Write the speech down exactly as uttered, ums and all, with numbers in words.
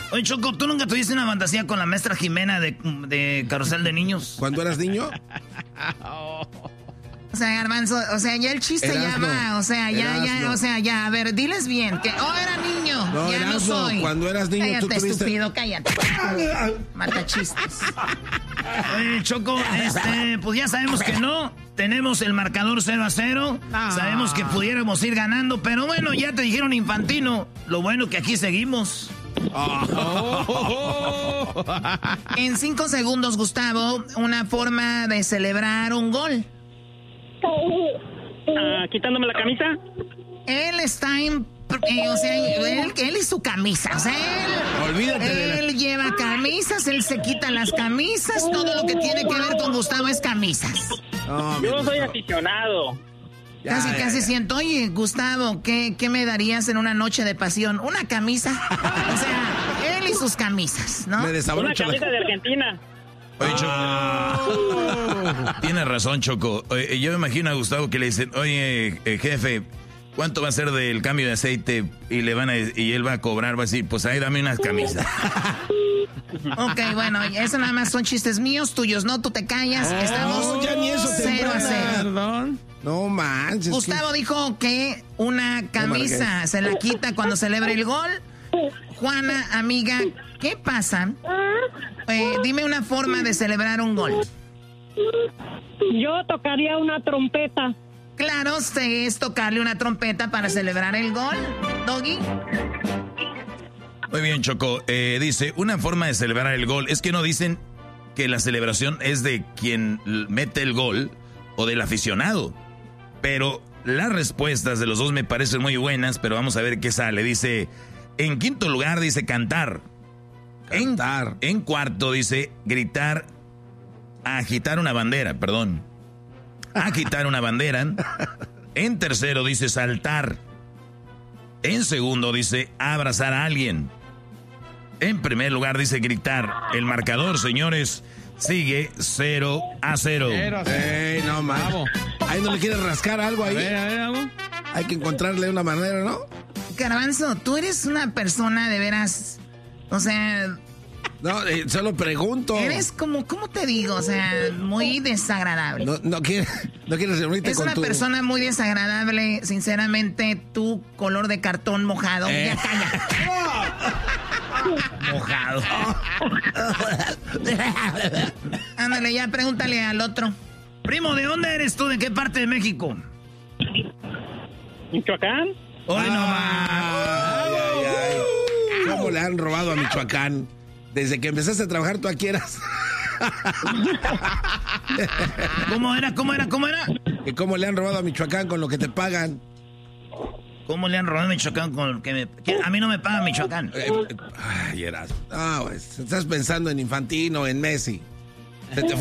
Oye, Choco, ¿tú nunca tuviste una fantasía con la maestra Jimena de, de Carrusel de Niños? ¿Cuando eras niño? O sea, Garbanzo, o sea, ya el chiste Erasmo, ya va, o sea, ya, Erasmo. ya, o sea, ya, a ver, diles bien, que, oh, era niño, No, ya no Erasmo, soy. cuando eras niño, cállate, tú tuviste- estúpido, cállate. Mata chistes. Oye, Choco, este, pues ya sabemos que no. Tenemos el marcador cero a cero. Ah. Sabemos que pudiéramos ir ganando, pero bueno, ya te dijeron infantino. Lo bueno que aquí seguimos. En cinco segundos, Gustavo, una forma de celebrar un gol. Ah, quitándome la camisa. Él está en... eh, o sea, él, él y su camisa, o sea, él... Olvídate de la- Él lleva camisas, él se quita las camisas, todo lo que tiene que ver con Gustavo es camisas. No, Yo mi- soy aficionado. Ya, casi, ya, casi ya. siento, oye, Gustavo, ¿qué, ¿qué me darías en una noche de pasión? ¿Una camisa? O sea, él y sus camisas, ¿no? Me Una desabrocho la- camisa de Argentina. Oye, Choco. Tienes razón, Choco. Oye, yo me imagino a Gustavo que le dicen, oye, eh, jefe, ¿cuánto va a ser del cambio de aceite? Y le van a, y él va a cobrar, va a decir, pues ahí dame unas camisas. Ok, bueno, eso nada más son chistes míos, tuyos, ¿no? Tú te callas, estamos No, ya ni eso te cero a embala. cero. Perdón. No manches. Gustavo dijo que una camisa Marqués. se la quita cuando celebra el gol. Juana, amiga, ¿qué pasa? Eh, dime una forma de celebrar un gol. Yo tocaría una trompeta. Claro, se es tocarle una trompeta para celebrar el gol. Doggy. Muy bien, Choco. Eh, dice, una forma de celebrar el gol. Es que no dicen que la celebración es de quien l- mete el gol o del aficionado. Pero las respuestas de los dos me parecen muy buenas, pero vamos a ver qué sale. Dice, en quinto lugar dice cantar. Cantar. En, en cuarto dice gritar, agitar una bandera, perdón. Agitar una bandera. En tercero dice saltar. En segundo dice abrazar a alguien. En primer lugar dice gritar. El marcador, señores, sigue cero a cero. Cero, cero. Ey, no Bravo. manches. Ahí no le quieres rascar algo A ahí. ver, a ver, algo. Hay que encontrarle una manera, ¿no? Garbanzo, tú eres una persona de veras. O sea, No, eh, solo pregunto. eres como, ¿cómo te digo? O sea, muy desagradable. No, no quieres, no quieres reunirte Es con una tu... persona muy desagradable, sinceramente, tu color de cartón mojado. Eh. Ya calla. Mojado. Ándale, ya pregúntale al otro. Primo, ¿de dónde eres tú? ¿De qué parte de México? Michoacán. Hoy no Ay, ay, ay. ¿Cómo le han robado a Michoacán? Desde que empezaste a trabajar tú aquí eras. ¿Cómo era? ¿Cómo era? ¿Cómo era? ¿Que cómo le han robado a Michoacán con lo que te pagan? ¿Cómo le han robado a Michoacán con el que me... que a mí no me paga Michoacán. Eh, eh, ay, eras. No, pues, estás pensando en Infantino, en Messi. Se te